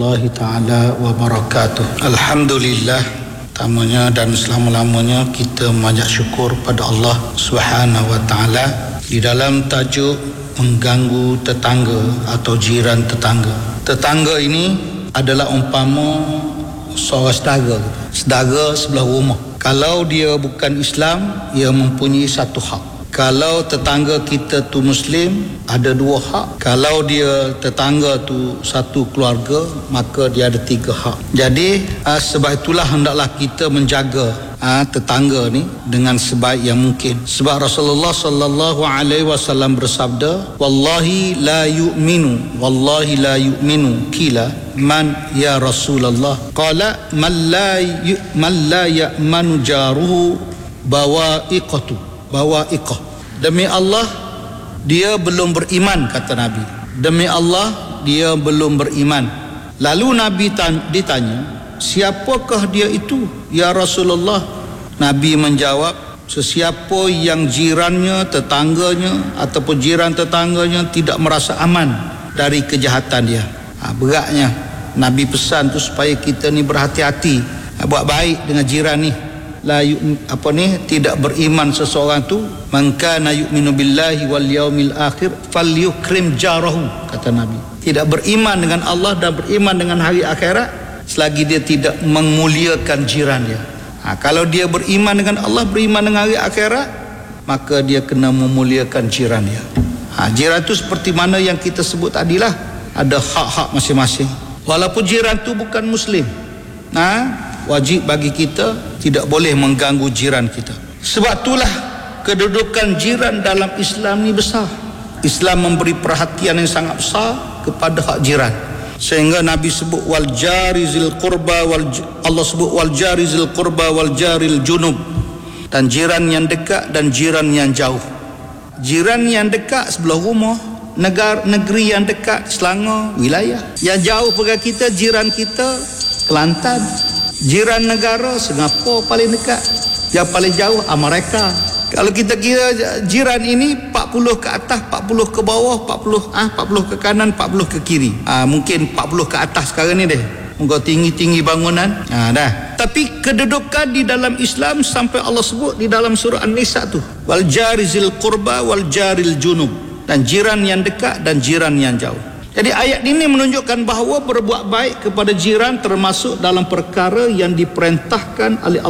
warahmatullahi ta'ala wabarakatuh. Alhamdulillah, tamanya dan selama-lamanya kita memanjat syukur pada Allah Subhanahu wa ta'ala di dalam tajuk mengganggu tetangga atau jiran tetangga. Tetangga ini adalah umpama seorang saudara sebelah rumah. Kalau dia bukan Islam, ia mempunyai satu hak. Kalau tetangga kita tu Muslim, ada dua hak. Kalau dia tetangga tu satu keluarga, maka dia ada tiga hak. Jadi sebab itulah hendaklah kita menjaga tetangga ni dengan sebaik yang mungkin. Sebab Rasulullah sallallahu alaihi wasallam bersabda, wallahi la yu'minu kila man ya Rasulullah qala man la ya'manu jaruhu bawa'iqah. Demi Allah dia belum beriman, kata Nabi. Demi Allah dia belum beriman. Lalu Nabi ditanya, siapakah dia itu ya Rasulullah? Nabi menjawab, sesiapa yang jirannya, tetangganya ataupun jiran tetangganya tidak merasa aman dari kejahatan dia. Beratnya Nabi pesan tu supaya kita ni berhati-hati, buat baik dengan jiran ni. Tidak beriman seseorang tu, man kana yu'minu billahi wal yaumil akhir falyukrim jarahu, kata Nabi. Tidak beriman dengan Allah dan beriman dengan hari akhirat selagi dia tidak memuliakan jiran dia. Kalau dia beriman dengan Allah, beriman dengan hari akhirat, maka dia kena memuliakan jiran dia. Jiran tu seperti mana yang kita sebut tadilah, ada hak-hak masing-masing. Walaupun jiran tu bukan Muslim, wajib bagi kita tidak boleh mengganggu jiran kita. Sebab itulah kedudukan jiran dalam Islam ni besar. Islam memberi perhatian yang sangat besar kepada hak jiran, sehingga Nabi sebut wal jarizil qurba Allah sebut wal jarizil qurba wal jaril junub, dan jiran yang dekat dan jiran yang jauh. Jiran yang dekat sebelah rumah, negeri yang dekat Selangor, wilayah. Yang jauh pada kita, jiran kita Kelantan. Jiran negara Singapura paling dekat. Yang paling jauh Amerika. Kalau kita kira jiran ini 40 ke atas, 40 ke bawah, 40 ke kanan, 40 ke kiri. Mungkin 40 ke atas sekarang ni deh. Muka tinggi-tinggi bangunan. Dah. Tapi kedudukan di dalam Islam sampai Allah sebut di dalam surah An-Nisa tu, wal jarizil qurba wal jaril junub, dan jiran yang dekat dan jiran yang jauh. Jadi ayat ini menunjukkan bahawa berbuat baik kepada jiran termasuk dalam perkara yang diperintahkan oleh Allah